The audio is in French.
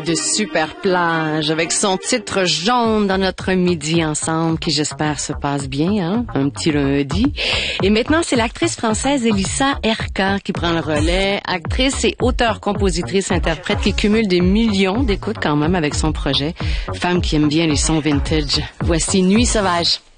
de super plage avec son titre jaune dans notre midi ensemble qui j'espère se passe bien, hein? Un petit lundi. Et maintenant, c'est l'actrice française Elissa Erka qui prend le relais. Actrice et auteure-compositrice-interprète qui cumule des millions d'écoutes quand même avec son projet. Femme qui aime bien les sons vintage. Voici Nuit sauvage.